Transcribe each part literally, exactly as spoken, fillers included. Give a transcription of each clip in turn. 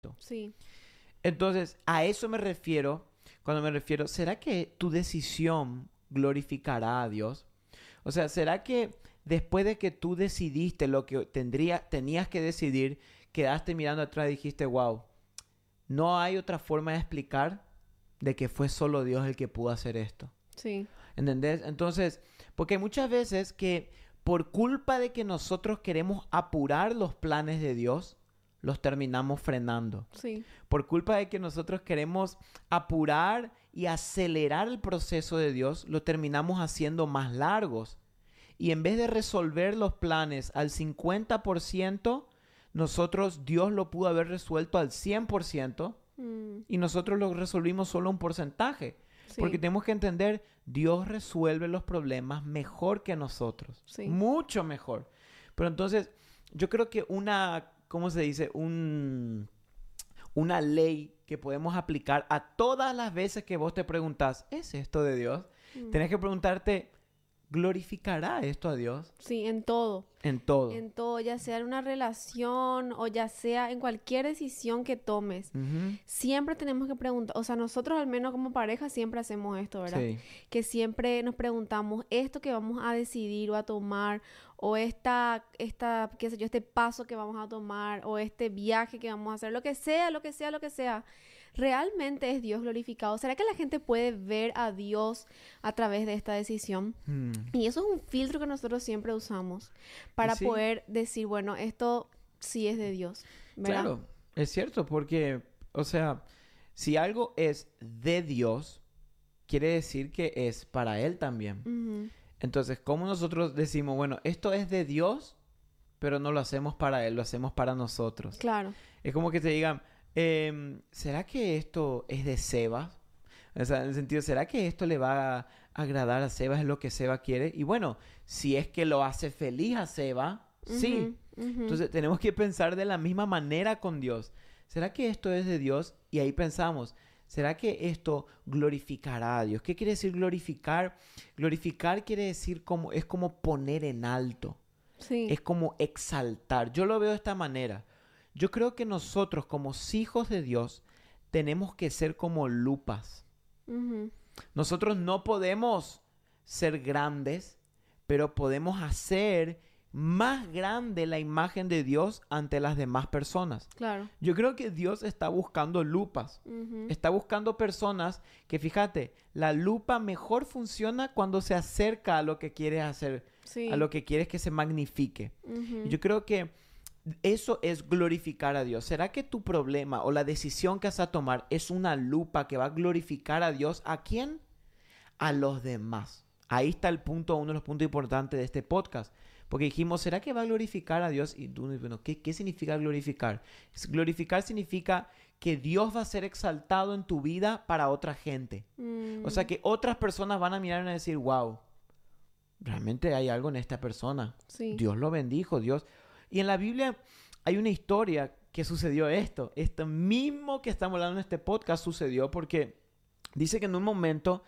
Sí. Entonces, a eso me refiero cuando me refiero, ¿será que tu decisión glorificará a Dios? O sea, ¿será que después de que tú decidiste lo que tendría, tenías que decidir, quedaste mirando atrás y dijiste, wow, no hay otra forma de explicar de que fue solo Dios el que pudo hacer esto? Sí. ¿Entendés? Entonces, porque hay muchas veces que por culpa de que nosotros queremos apurar los planes de Dios, los terminamos frenando. Sí. Por culpa de que nosotros queremos apurar y acelerar el proceso de Dios, lo terminamos haciendo más largos. Y en vez de resolver los planes al cincuenta por ciento, nosotros, Dios lo pudo haber resuelto al cien por ciento Mm. y nosotros lo resolvimos solo un porcentaje. Sí. Porque tenemos que entender, Dios resuelve los problemas mejor que nosotros. Sí. Mucho mejor. Pero entonces, yo creo que una, ¿cómo se dice? Un, una ley que podemos aplicar a todas las veces que vos te preguntás, ¿es esto de Dios? Mm. Tenés que preguntarte, ¿glorificará esto a Dios? Sí, en todo. En todo. En todo, ya sea en una relación o ya sea en cualquier decisión que tomes. Ujú. Siempre tenemos que preguntar, o sea, nosotros al menos como pareja siempre hacemos esto, ¿verdad? Sí. Que siempre nos preguntamos, esto que vamos a decidir o a tomar, o esta, esta, qué sé yo, este paso que vamos a tomar, o este viaje que vamos a hacer, lo que sea, lo que sea, lo que sea, ¿realmente es Dios glorificado? ¿Será que la gente puede ver a Dios a través de esta decisión? Hmm. Y eso es un filtro que nosotros siempre usamos para Y sí. poder decir, bueno, esto sí es de Dios, ¿verdad? Claro, es cierto, porque, o sea, si algo es de Dios, quiere decir que es para Él también. Ujú. Entonces, ¿cómo nosotros decimos, bueno, esto es de Dios, pero no lo hacemos para Él, lo hacemos para nosotros? Claro. Es como que te digan, em, ¿será que esto es de Seba? O sea, en el sentido, ¿será que esto le va a agradar a Seba? ¿Es lo que Seba quiere? Y bueno, si es que lo hace feliz a Seba, sí. Ujú, ujú. Entonces tenemos que pensar de la misma manera con Dios. ¿Será que esto es de Dios? Y ahí pensamos, ¿será que esto glorificará a Dios? ¿Qué quiere decir glorificar? Glorificar quiere decir como, es como poner en alto. Sí. Es como exaltar. Yo lo veo de esta manera. Yo creo que nosotros como hijos de Dios tenemos que ser como lupas. Ujú. Nosotros no podemos ser grandes, pero podemos hacer más grande la imagen de Dios ante las demás personas. Claro. Yo creo que Dios está buscando lupas. Ujú. Está buscando personas que, fíjate, la lupa mejor funciona cuando se acerca a lo que quieres hacer, Sí. a lo que quieres que se magnifique. Ujú. Y yo creo que eso es glorificar a Dios. ¿Será que tu problema o la decisión que vas a tomar es una lupa que va a glorificar a Dios? ¿A quién? A los demás. Ahí está el punto, uno de los puntos importantes de este podcast. Porque dijimos, ¿será que va a glorificar a Dios? Y tú, bueno, ¿qué, qué significa glorificar? Glorificar significa que Dios va a ser exaltado en tu vida para otra gente. Mm. O sea, que otras personas van a mirar y van a decir, wow, realmente hay algo en esta persona. Sí. Dios lo bendijo, Dios. Y en la Biblia hay una historia que sucedió esto. Esto mismo que estamos hablando en este podcast sucedió porque dice que en un momento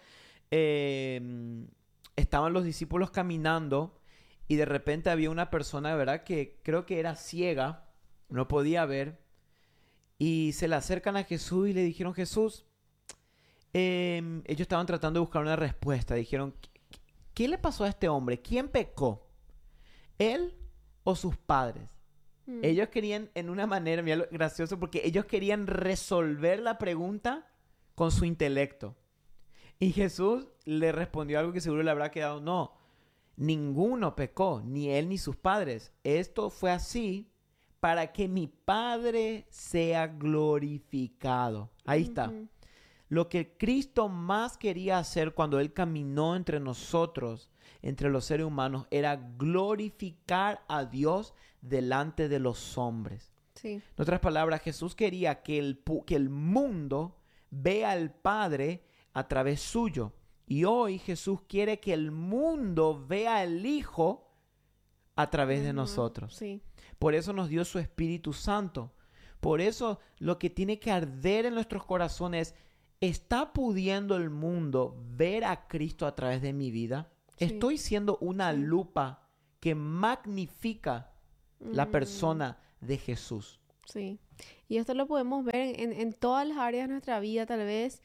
eh, estaban los discípulos caminando y de repente había una persona, ¿verdad? Que creo que era ciega, no podía ver. Y se le acercan a Jesús y le dijeron, Jesús, eh, ellos estaban tratando de buscar una respuesta. Dijeron, ¿qué, qué le pasó a este hombre? ¿Quién pecó? ¿Él o sus padres? Mm. Ellos querían, en una manera, mira lo gracioso, porque ellos querían resolver la pregunta con su intelecto. Y Jesús le respondió algo que seguro le habrá quedado, no, ninguno pecó, ni él ni sus padres. Esto fue así para que mi Padre sea glorificado. Ahí está. Ujú. Lo que Cristo más quería hacer cuando Él caminó entre nosotros, entre los seres humanos, era glorificar a Dios delante de los hombres. Sí. En otras palabras, Jesús quería que el, pu- que el mundo vea al Padre a través suyo. Y hoy Jesús quiere que el mundo vea al Hijo a través de Ujú. nosotros. Sí. Por eso nos dio su Espíritu Santo. Por eso lo que tiene que arder en nuestros corazones, ¿está pudiendo el mundo ver a Cristo a través de mi vida? Sí. ¿Estoy siendo una Sí. lupa que magnifica la Mm. persona de Jesús? Sí. Y esto lo podemos ver en, en- en todas las áreas de nuestra vida, tal vez.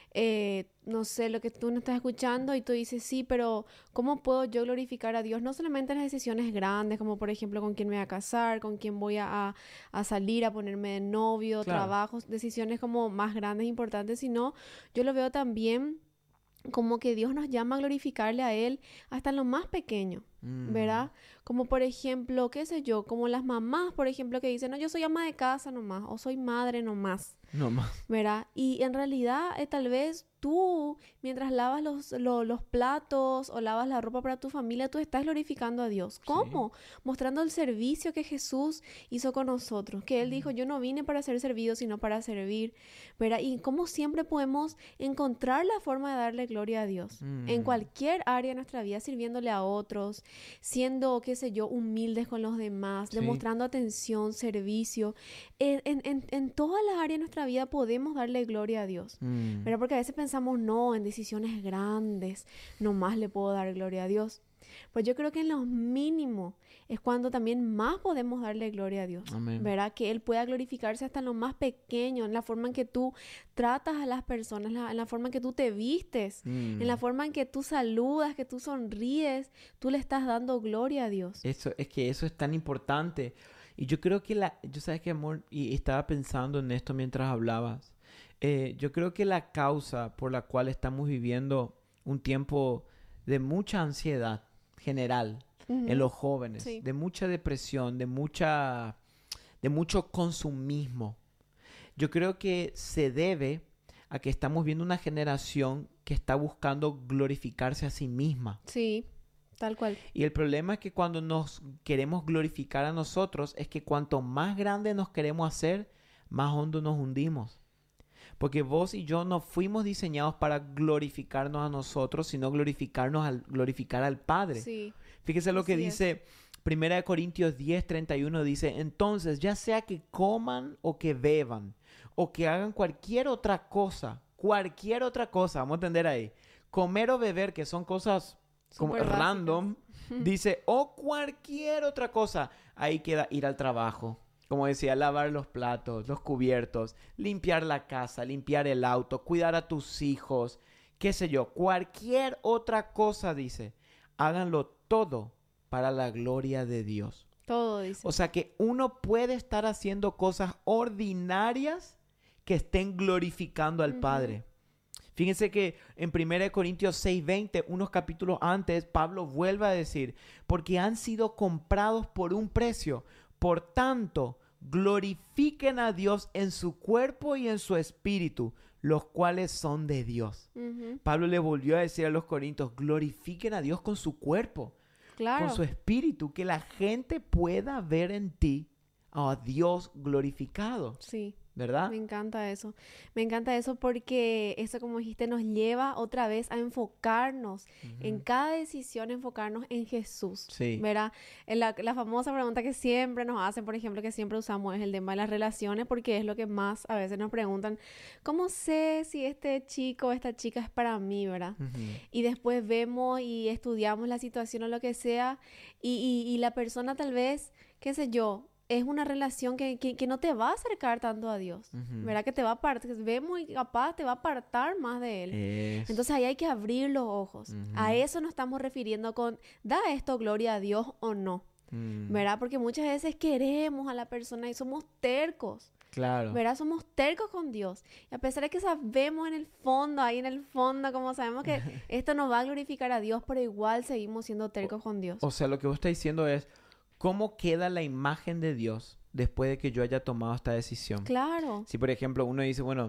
Eh, no sé, lo que tú no estás escuchando y tú dices, sí, pero ¿cómo puedo yo glorificar a Dios? No solamente en las decisiones grandes, como por ejemplo con quién me voy a casar, con quién voy a, a- a salir, a ponerme de novio, Claro. trabajos, decisiones como más grandes, importantes, sino yo lo veo también como que Dios nos llama a glorificarle a Él hasta en lo más pequeño, Mm, ¿verdad? Como por ejemplo, qué sé yo, como las mamás, por ejemplo, que dicen, no, yo soy ama de casa nomás, o soy madre nomás. no más. ¿Verdad? Y en realidad, eh, tal vez tú, mientras lavas los, lo- los platos o lavas la ropa para tu familia, tú estás glorificando a Dios. Sí. ¿Cómo? Mostrando el servicio que Jesús hizo con nosotros, que Él dijo, Mm, yo no vine para ser servido, sino para servir, ¿verdad? Y cómo siempre podemos encontrar la forma de darle gloria a Dios. En mm, cualquier área de nuestra vida, sirviéndole a otros, siendo, qué sé yo, humildes con los demás, sí. demostrando atención, servicio. En, en, en, en todas las áreas de nuestra vida podemos darle gloria a Dios, Mm, ¿verdad? Porque a veces pensamos, no, en decisiones grandes, nomás le puedo dar gloria a Dios. Pues yo creo que en lo mínimo es cuando también más podemos darle gloria a Dios, amén. ¿verdad? Que Él pueda glorificarse hasta en lo más pequeño, en la forma en que tú tratas a las personas, la- en la forma en que tú te vistes, en la Mm. forma en que tú saludas, que tú sonríes, tú le estás dando gloria a Dios. Eso, es que eso es tan importante. Y yo creo que la, yo sabes que amor, y estaba pensando en esto mientras hablabas. Eh, yo creo que la causa por la cual estamos viviendo un tiempo de mucha ansiedad general en Ujú, los jóvenes, sí, de mucha depresión, de mucha, de mucho consumismo, yo creo que se debe a que estamos viendo una generación que está buscando glorificarse a sí misma. sí, tal cual. Y el problema es que cuando nos queremos glorificar a nosotros, es que cuanto más grande nos queremos hacer, más hondo nos hundimos. Porque vos y yo no fuimos diseñados para glorificarnos a nosotros, sino glorificarnos al, glorificar al Padre. Sí, Fíjese lo que así es. dice Primera de Corintios diez, treinta y uno, dice, entonces, ya sea que coman o que beban, o que hagan cualquier otra cosa, cualquier otra cosa, vamos a entender ahí, comer o beber, que son cosas como Súper básicas. random, dice, o cualquier otra cosa, ahí queda ir al trabajo. Como decía, lavar los platos, los cubiertos, limpiar la casa, limpiar el auto, cuidar a tus hijos, qué sé yo, cualquier otra cosa, dice, háganlo todo para la gloria de Dios. Todo dice. O sea que uno puede estar haciendo cosas ordinarias que estén glorificando al Ujú, Padre. Fíjense que en Primera Corintios seis veinte, unos capítulos antes, Pablo vuelve a decir, porque han sido comprados por un precio. Por tanto, glorifiquen a Dios en su cuerpo y en su espíritu, los cuales son de Dios. ujú. Pablo le volvió a decir a los corintios, glorifiquen a Dios con su cuerpo, con Claro, su espíritu, que la gente pueda ver en ti a Dios glorificado, sí. ¿verdad? Me encanta eso. Me encanta eso porque eso, como dijiste, nos lleva otra vez a enfocarnos en Ujú. cada decisión, enfocarnos en Jesús. Sí. ¿Verdad? En La, la famosa pregunta que siempre nos hacen, por ejemplo, que siempre usamos es el tema de las relaciones, porque es lo que más a veces nos preguntan, ¿cómo sé si este chico o esta chica es para mí, verdad? Ujú. Y después vemos y estudiamos la situación o lo que sea, y, y, y la persona tal vez, qué sé yo, es una relación que, que, que no te va a acercar tanto a Dios, Ujú. ¿verdad? Que te va a apartar, vemos y capaz te va a apartar más de Él. Es. Entonces ahí hay que abrir los ojos. A Ujú. eso nos estamos refiriendo con, ¿da esto gloria a Dios o no? Mm. ¿Verdad? Porque muchas veces queremos a la persona y somos tercos. Claro. ¿Verdad? Somos tercos con Dios. Y a pesar de que sabemos en el fondo, ahí en el fondo, como sabemos que esto no va a glorificar a Dios, pero igual seguimos siendo tercos con Dios. O sea, lo que vos estás diciendo es, ¿cómo queda la imagen de Dios después de que yo haya tomado esta decisión? Claro. Si, por ejemplo, uno dice, bueno,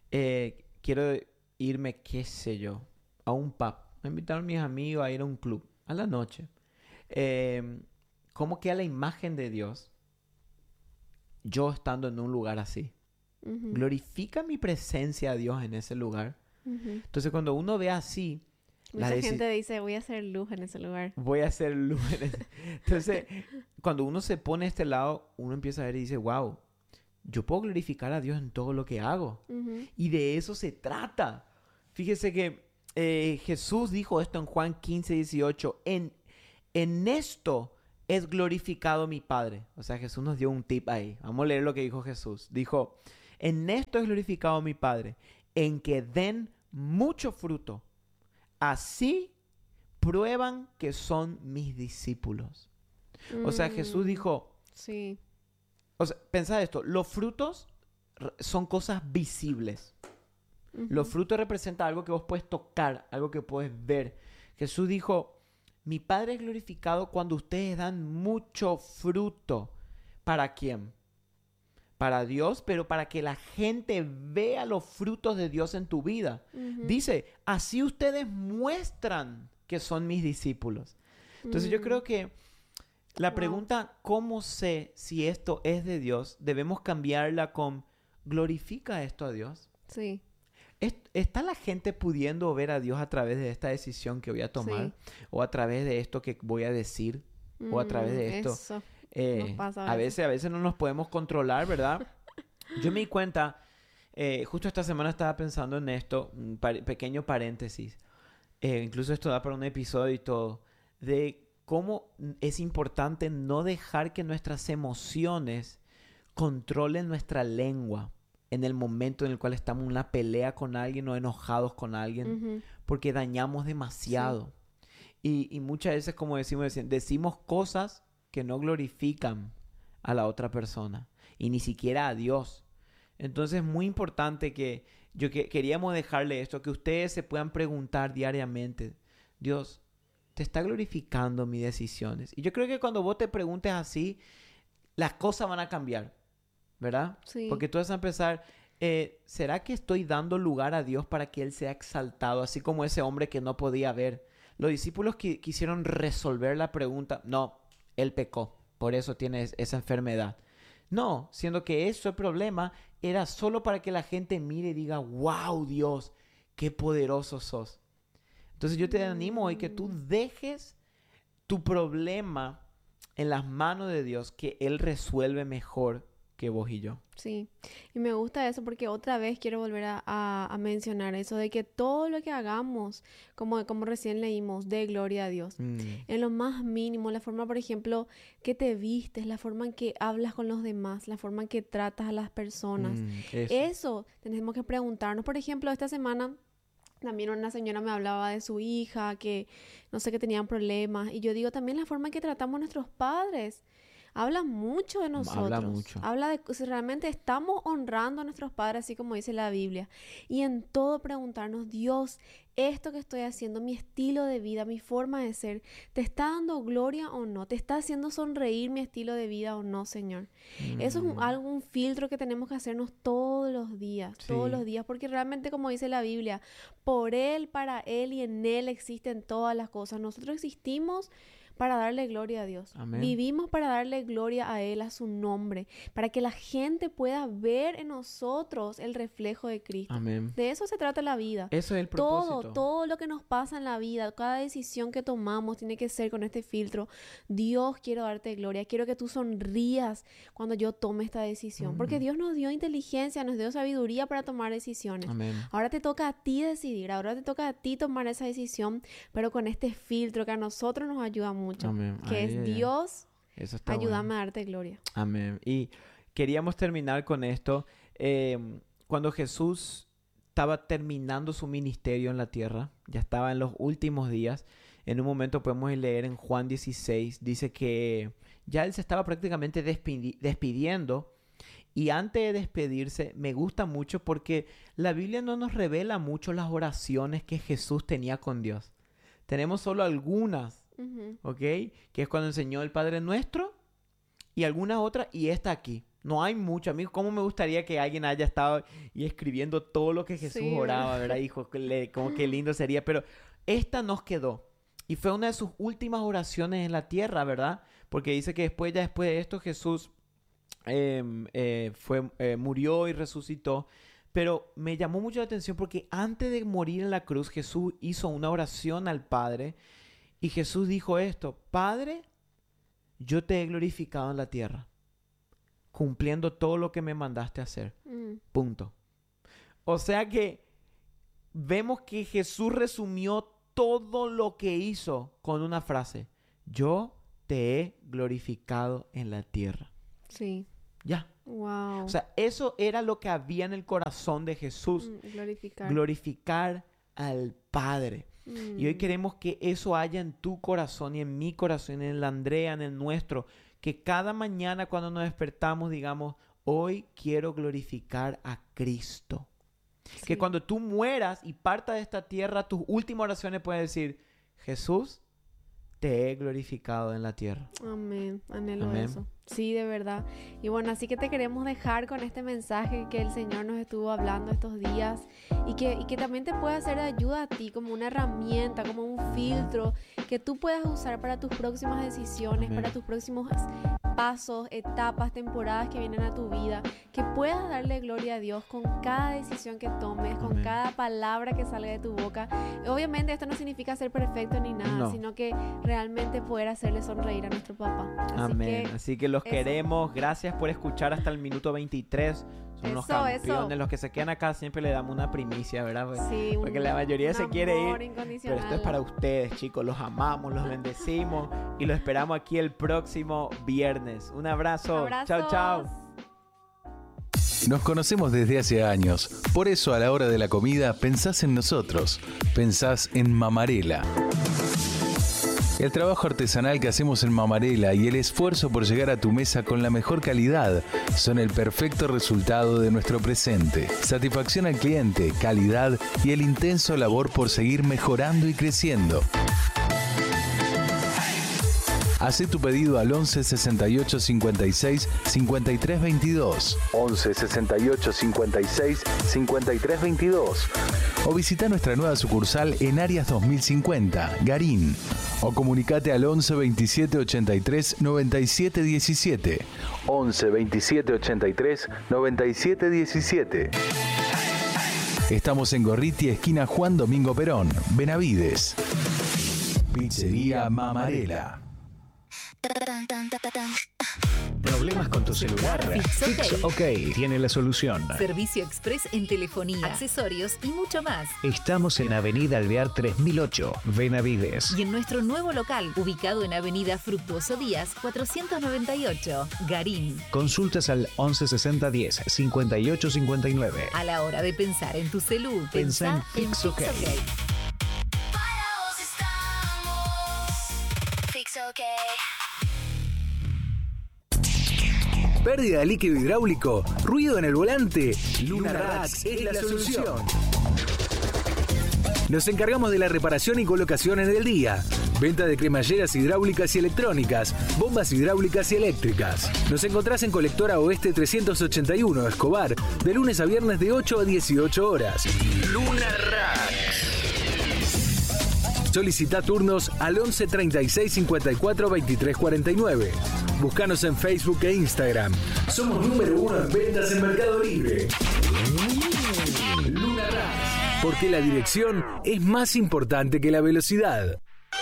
eh, quiero irme, qué sé yo, a un pub, a invitar a mis amigos a ir a un club, a la noche. Eh, ¿Cómo queda la imagen de Dios yo estando en un lugar así? Ujú, ¿Glorifica mi presencia a Dios en ese lugar? ujú. Entonces, cuando uno ve así, la Mucha deci- gente dice, voy a hacer luz en ese lugar. voy a hacer luz. en ese- Entonces, cuando uno se pone a este lado, uno empieza a ver y dice, wow, yo puedo glorificar a Dios en todo lo que hago. Ujú, Y de eso se trata. Fíjese que eh, Jesús dijo esto en Juan quince, dieciocho. En, en esto es glorificado mi Padre. O sea, Jesús nos dio un tip ahí. Vamos a leer lo que dijo Jesús. Dijo, en esto es glorificado mi Padre, en que den mucho fruto. Así prueban que son mis discípulos. O sea, Jesús dijo, Sí. o sea, pensad esto, los frutos r- son cosas visibles. Los Ujú. frutos representan algo que vos puedes tocar, algo que puedes ver. Jesús dijo, mi Padre es glorificado cuando ustedes dan mucho fruto. ¿Para quién? Para Dios, pero para que la gente vea los frutos de Dios en tu vida. Ujú. Dice, así ustedes muestran que son mis discípulos. Entonces yo Mm. creo que la Wow. pregunta, ¿cómo sé si esto es de Dios? Debemos cambiarla con, ¿glorifica esto a Dios? Sí. ¿Es- ¿Está la gente pudiendo ver a Dios a través de esta decisión que voy a tomar? ¿O a través de esto que voy a decir? ¿O a través Mm, de esto? Eso. Eh, Nos pasa a a veces. veces, a veces no nos podemos controlar, ¿verdad? Yo me di cuenta, eh, justo esta semana estaba pensando en esto, un par- pequeño paréntesis, eh, incluso esto da para un episodio y todo, de cómo es importante no dejar que nuestras emociones controlen nuestra lengua en el momento en el cual estamos en una pelea con alguien o enojados con alguien, Ujú. porque dañamos demasiado. Y, y muchas veces, como decimos, deci- decimos cosas que no glorifican a la otra persona y ni siquiera a Dios. Entonces es muy importante que yo que, queríamos dejarle esto, que ustedes se puedan preguntar diariamente, Dios, ¿te está glorificando mis decisiones? Y yo creo que cuando vos te preguntes así, las cosas van a cambiar, ¿verdad? Sí. Porque tú vas a empezar, eh, ¿será que estoy dando lugar a Dios para que Él sea exaltado? Así como ese hombre que no podía ver. Los discípulos qui- quisieron resolver la pregunta. No, Él pecó, por eso tiene es- esa enfermedad. No, siendo que ese problema era solo para que la gente mire y diga, wow, Dios, qué poderoso sos. Entonces yo te animo hoy que tú Mm. dejes tu problema en las manos de Dios, que Él resuelve mejor que vos y yo. Sí, y me gusta eso porque otra vez quiero volver a, a- a mencionar eso de que todo lo que hagamos, como, como recién leímos, de gloria a Dios. Mm, En lo más mínimo, la forma, por ejemplo, que te vistes, la forma en que hablas con los demás, la forma en que tratas a las personas. mm, eso. Eso tenemos que preguntarnos. Por ejemplo, esta semana también una señora me hablaba de su hija, que no sé, que tenían problemas. Y yo digo también la forma en que tratamos a nuestros padres. Habla mucho de nosotros. Habla mucho. Habla de si realmente estamos honrando a nuestros padres, así como dice la Biblia. Y en todo preguntarnos, Dios, esto que estoy haciendo, mi estilo de vida, mi forma de ser, ¿te está dando gloria o no? ¿Te está haciendo sonreír mi estilo de vida o no, Señor? Eso es un, Mm, algo, un filtro que tenemos que hacernos todos los días, todos Sí. los días, porque realmente, como dice la Biblia, por Él, para Él y en Él existen todas las cosas. Nosotros existimos para darle gloria a Dios. Amén. Vivimos para darle gloria a Él, a su nombre, para que la gente pueda ver en nosotros el reflejo de Cristo. Amén. De eso se trata la vida. Eso es el Todo, propósito. todo lo que nos pasa en la vida, cada decisión que tomamos tiene que ser con este filtro. Dios, quiero darte gloria, quiero que tú sonrías cuando yo tome esta decisión, porque Ujú. Dios nos dio inteligencia, nos dio sabiduría para tomar decisiones. Amén. Ahora te toca a ti decidir, ahora te toca a ti tomar esa decisión, pero con este filtro que a nosotros nos ayuda mucho, Amén. que Ay, es ay, ay. Dios, Eso está ayúdame bueno. a darte gloria. Amén. Y queríamos terminar con esto. Eh, cuando Jesús estaba terminando su ministerio en la tierra, ya estaba en los últimos días, en un momento podemos leer en Juan dieciséis, dice que ya él se estaba prácticamente despidi- despidiendo. Y antes de despedirse, me gusta mucho porque la Biblia no nos revela mucho las oraciones que Jesús tenía con Dios. Tenemos solo algunas, Ujú. ¿ok? Que es cuando enseñó el Padre Nuestro y algunas otras, y esta aquí. No hay mucho. A mí, ¿cómo me gustaría que alguien haya estado y escribiendo todo lo que Jesús Sí, oraba, ¿verdad? ¿verdad? Hijo, que le- como que lindo sería. Pero esta nos quedó. Y fue una de sus últimas oraciones en la tierra, ¿verdad? Porque dice que después, ya después de esto, Jesús em, eh, fue, eh, murió y resucitó. Pero me llamó mucho la atención porque antes de morir en la cruz, Jesús hizo una oración al Padre. Y Jesús dijo esto: Padre, yo te he glorificado en la tierra, cumpliendo todo lo que me mandaste a hacer. Mm, Punto. O sea que vemos que Jesús resumió todo lo que hizo con una frase: yo te he glorificado en la tierra. Sí. Ya. Wow. O sea, eso era lo que había en el corazón de Jesús. Mm, glorificar. Glorificar al Padre. Mm. Y hoy queremos que eso haya en tu corazón y en mi corazón, en el de Andrea, en el nuestro. Que cada mañana cuando nos despertamos digamos, hoy quiero glorificar a Cristo. Sí. Que cuando tú mueras y partas de esta tierra, tus últimas oraciones pueden decir, Jesús, te he glorificado en la tierra. Amén, anhelo Amén. eso. Sí, de verdad. Y bueno, así que te queremos dejar con este mensaje que el Señor nos estuvo hablando estos días y que, y que también te pueda ser de ayuda a ti como una herramienta, como un filtro que tú puedas usar para tus próximas decisiones, Amén. para tus próximos pasos, etapas, temporadas que vienen a tu vida, que puedas darle gloria a Dios con cada decisión que tomes, con Amén. cada palabra que salga de tu boca. Obviamente esto no significa ser perfecto ni nada, No. sino que realmente poder hacerle sonreír a nuestro papá. Así Amén. que Así que los eso. queremos. Gracias por escuchar hasta el minuto veintitrés. Son unos Eso, campeones. eso. Los que se quedan acá siempre le damos una primicia, ¿verdad? Pues, sí, un- porque la mayoría un se quiere amor ir. incondicional. Pero esto es para ustedes, chicos. Los amamos, los bendecimos y los esperamos aquí el próximo viernes. Un abrazo. Abrazos. Chao, chao. Nos conocemos desde hace años, por eso a la hora de la comida pensás en nosotros, pensás en Mamarela. El trabajo artesanal que hacemos en Mamarela y el esfuerzo por llegar a tu mesa con la mejor calidad son el perfecto resultado de nuestro presente. Satisfacción al cliente, calidad y el intenso labor por seguir mejorando y creciendo. Hacé tu pedido al once sesenta y ocho cincuenta y seis cincuenta y tres veintidós. once sesenta y ocho cincuenta y seis cincuenta y tres veintidós. O visita nuestra nueva sucursal en Arias dos mil cincuenta, Garín. O comunicate al once veintisiete ochenta y tres noventa y siete diecisiete. once veintisiete ochenta y tres noventa y siete diecisiete. Estamos en Gorriti, esquina Juan Domingo Perón, Benavides. Pizzería Mamarela. ¿Problemas con tu celular? Fix Fix OK tiene la solución. Servicio express en telefonía, accesorios y mucho más. Estamos en Avenida Alvear tres mil ocho, Benavides. Y en nuestro nuevo local, ubicado en Avenida Fructuoso Díaz, cuatrocientos noventa y ocho, Garín. Consultas al once sesenta diez cincuenta y ocho cincuenta y nueve. A la hora de pensar en tu celú, Pensá en pensá en Fix Fix OK. Para vos estamos. Fix OK. Pérdida de líquido hidráulico, ruido en el volante. Luna Racks es la solución. Nos encargamos de la reparación y colocación en el día. Venta de cremalleras hidráulicas y electrónicas, bombas hidráulicas y eléctricas. Nos encontrás en Colectora Oeste trescientos ochenta y uno, Escobar, de lunes a viernes de ocho a dieciocho horas. Luna Racks. Solicita turnos al once treinta y seis cincuenta y cuatro veintitrés cuarenta y nueve. Búscanos en Facebook e Instagram. Somos número uno en ventas en Mercado Libre. Luna Racks. Porque la dirección es más importante que la velocidad.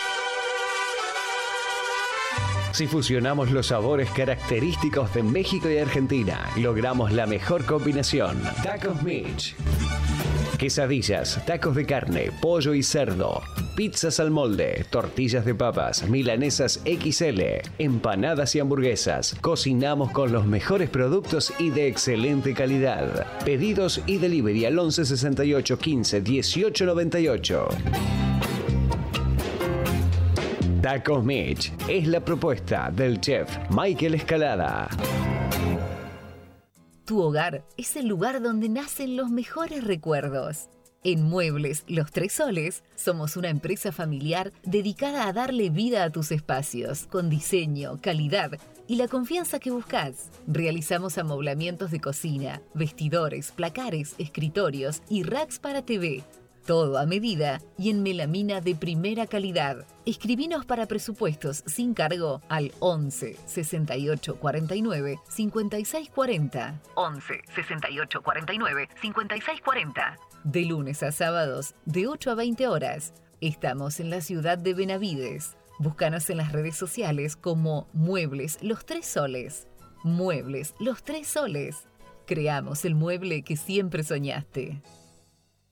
Si fusionamos los sabores característicos de México y Argentina, logramos la mejor combinación. Tacos Mitch. Quesadillas, tacos de carne, pollo y cerdo, pizzas al molde, tortillas de papas, milanesas equis ele, empanadas y hamburguesas. Cocinamos con los mejores productos y de excelente calidad. Pedidos y delivery al once sesenta y ocho quince dieciocho noventa y ocho. Tacos Mitch es la propuesta del chef Michael Escalada. Tu hogar es el lugar donde nacen los mejores recuerdos. En Muebles Los Tres Soles somos una empresa familiar dedicada a darle vida a tus espacios, con diseño, calidad y la confianza que buscas. Realizamos amoblamientos de cocina, vestidores, placares, escritorios y racks para T V. Todo a medida y en melamina de primera calidad. Escribinos para presupuestos sin cargo al once sesenta y ocho cuarenta y nueve cincuenta y seis cuarenta. once sesenta y ocho cuarenta y nueve cincuenta y seis cuarenta. De lunes a sábados, de ocho a veinte horas. Estamos en la ciudad de Benavides. Búscanos en las redes sociales como Muebles Los Tres Soles. Muebles Los Tres Soles. Creamos el mueble que siempre soñaste.